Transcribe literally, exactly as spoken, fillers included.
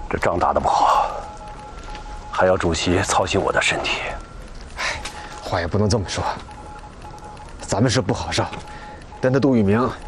这仗打得不好，还要主席操心我的身体。 哎，话也不能这么说。咱们是不好受，但他杜聿明